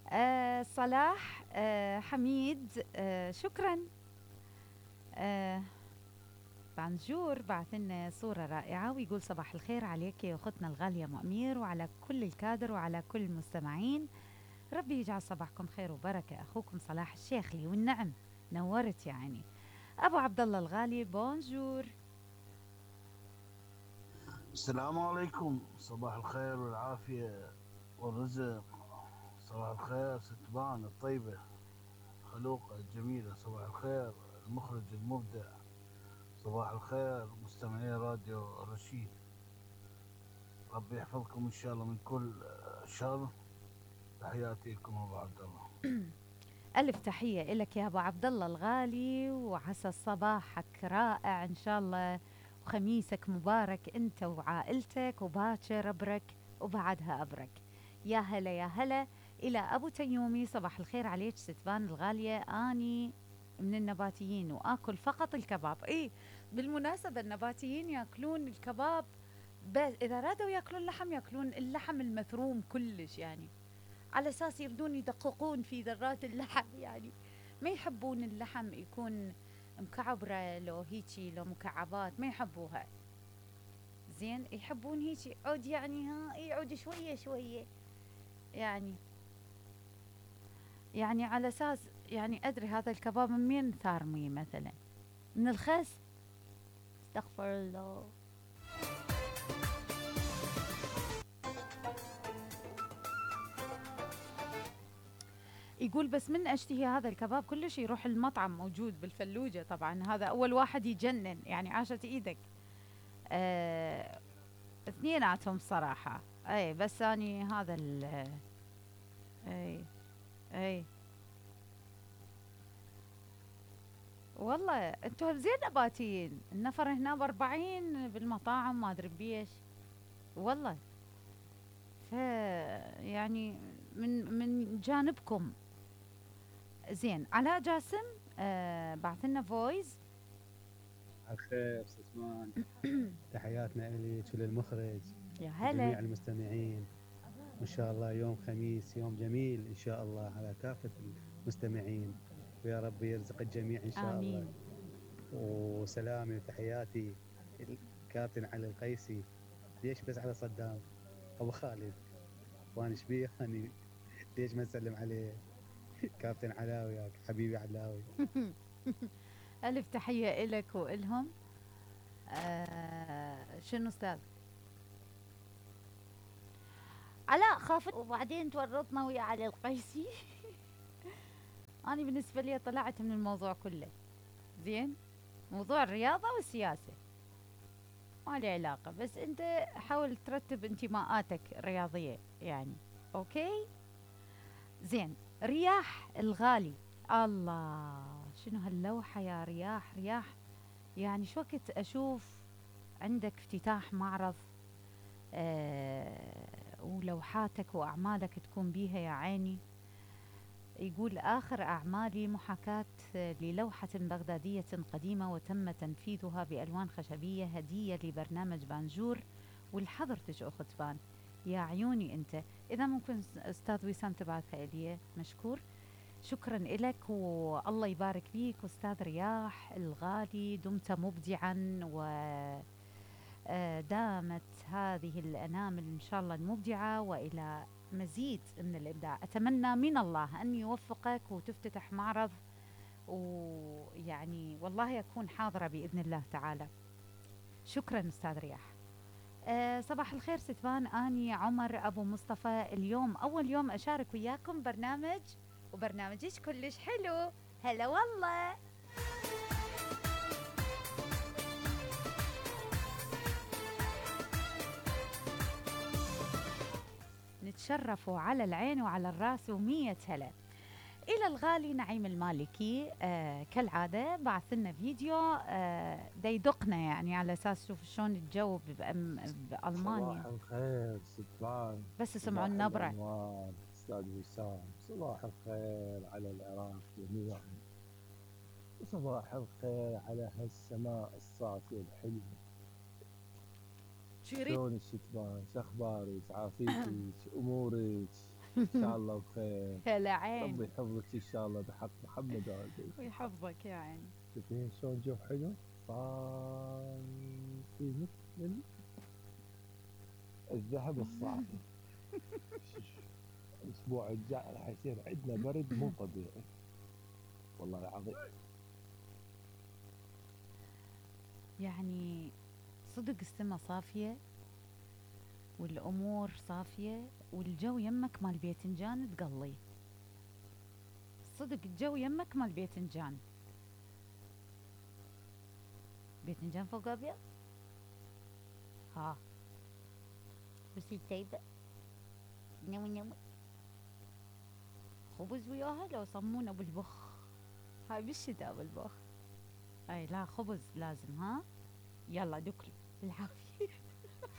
صلاح حميد، شكرا. آه بانجور بعث لنا صورة رائعة ويقول صباح الخير عليك يا أختنا الغالية مؤمير وعلى كل الكادر وعلى كل المستمعين. ربي يجعل صباحكم خير وبركة. أخوكم صلاح الشيخلي والنعم، نورت يعني. أبو عبد الله الغالي بونجور. السلام عليكم، صباح الخير والعافية والرزق. صباح الخير ستبان الطيبة الخلوقة الجميلة. صباح الخير المخرج المبدع. صباح الخير مستمعي راديو رشيد. ربي يحفظكم إن شاء الله من كل شر. تحياتي لكم أبو عبد الله. ألف تحية إلك يا أبو عبد الله الغالي، وعسى صباحك رائع إن شاء الله، وخميسك مبارك أنت وعائلتك، وباكر أبرك وبعدها أبرك. يا هلا يا هلا. إلى أبو تيومي، صباح الخير عليك ستبان الغالية. أني من النباتيين وآكل فقط الكباب. إيه، بالمناسبة النباتيين ياكلون الكباب، بس إذا رادوا ياكلون لحم ياكلون اللحم المثروم كلش يعني، على اساس يردون يدققون في ذرات اللحم يعني. ما يحبون اللحم يكون مكعبره، لو هيجي لو مكعبات ما يحبوها. زين، يحبون هيجي عود يعني، ها يعود شويه شويه يعني. يعني على اساس يعني ادري هذا الكباب من مين ثارمي مثلا، من الخس. استغفر الله. يقول بس من اشتهي هذا الكباب كلش يروح المطعم موجود بالفلوجة، طبعا هذا اول واحد يجنن يعني، عاشت ايدك. آه، اثنيناتهم صراحة. اي بس اني هذا اي اي والله انتم زين نباتيين، النفر هنا ب40 بالمطاعم ما ادري بيش والله. ف يعني من جانبكم. زين، علاء جاسم بعث لنا فويس. الخير ستمان. تحياتنا إليك وللمخرج يا هلا. وجميع المستمعين. وإن شاء الله يوم خميس يوم جميل إن شاء الله على كافة المستمعين، ويا رب يرزق الجميع إن شاء الله. امين. وسلامي وتحياتي الكابتن علي القيسي. ليش بس على صدام أبو خالد؟ وأنا شبيه أني ليش ما نسلم عليه؟ كابتن علاوي يا حبيبي علاوي. الف تحية الك والهم. شنو استاذ علاء خافت وبعدين تورطنا ويا علي القيسي. أنا بالنسبة لي طلعت من الموضوع كله. زين، موضوع الرياضة والسياسة ما له علاقة، بس أنت حاول ترتب انتماءاتك الرياضية يعني. أوكي. زين، رياح الغالي. الله، شنو هاللوحة يا رياح رياح. يعني شو وقت أشوف عندك افتتاح معرض ولوحاتك وأعمالك تكون بيها يا عيني. يقول آخر أعمالي محاكاة للوحة بغدادية قديمة وتم تنفيذها بألوان خشبية هدية لبرنامج بانجور. والحضرتش أخت بان، يا عيوني أنت. إذا ممكن أستاذ وسام تبعثها إلي مشكور. شكرا لك والله يبارك فيك أستاذ رياح الغالي، دمت مبدعا و دامت هذه الأنامل إن شاء الله المبدعة وإلى مزيد من الإبداع. أتمنى من الله أن يوفقك وتفتتح معرض، ويعني والله أكون حاضرة بإذن الله تعالى. شكرا أستاذ رياح. صباح الخير ستبان، أني عمر أبو مصطفى. اليوم أول يوم أشارك وياكم برنامج، وبرنامجك كلش حلو. هلا والله. نتشرفوا على العين وعلى الراس ومية هلا. إلى الغالي نعيم المالكي كالعادة بعث لنا فيديو دا يدقنا يعني على أساس شوف شلون الجو صباح بألمانيا. الخير ستبان. بس يسمعوا صباح النبرة. الأنوار أستاذ وسام. صباح الخير على العراق جميعا، وصباح الخير على هالسماء الصافية الحلوة. شو يريد؟ شلون ستبان؟ شخبارك؟ عافيتك؟ أمورك؟ ان شاء الله بخير. هلا ربي عين. يحفظك ان شاء الله بحق محمد وعليك. ويحفظك يا عيني. شوفين شلون جو حلو صار في مثل الذهب الصافي. الاسبوع الجاي راح يصير عندنا برد مو طبيعي والله العظيم. يعني صدق السما صافية والأمور صافية والجو يمك مال بيتنجان تقلي. صدق الجو يمك مال بيتنجان. بيتنجان فوق أبيض. ها بس التيبة نوي خبز وياها لو صمونة بالبخ. هاي بالشتاء بالبخ. اي لا خبز لازم ها. يلا دكلي بالعافية.